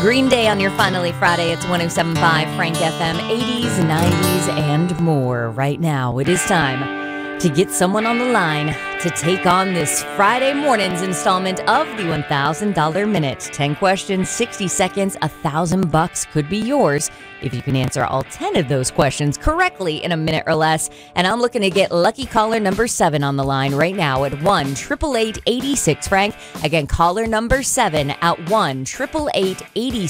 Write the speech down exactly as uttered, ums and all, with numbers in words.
Green Day on your Finally Friday. It's one oh seven point five Frank F M, eighties, nineties, and more. Right now, it is time to get someone on the line to take on this Friday morning's installment of the one thousand dollars Minute. ten questions, sixty seconds, a thousand bucks could be yours if you can answer all ten of those questions correctly in a minute or less. And I'm looking to get lucky caller number seven on the line right now at one eight eight eight, eight six, Frank. Again, caller number seven at one eight eight eight, eight